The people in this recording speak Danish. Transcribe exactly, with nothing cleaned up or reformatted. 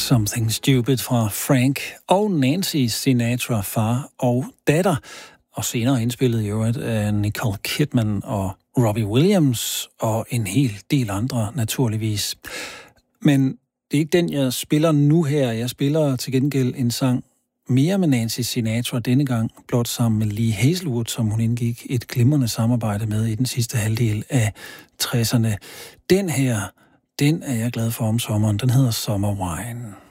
Something Stupid fra Frank og Nancy Sinatra, far og datter, og senere indspillet i øvrigt af Nicole Kidman og Robbie Williams og en hel del andre naturligvis. Men det er ikke den, jeg spiller nu her. Jeg spiller til gengæld en sang mere med Nancy Sinatra, denne gang blot sammen med Lee Hazlewood, som hun indgik et glimrende samarbejde med i den sidste halvdel af tresserne. Den her, den er jeg glad for om sommeren. Den hedder Summer Wine.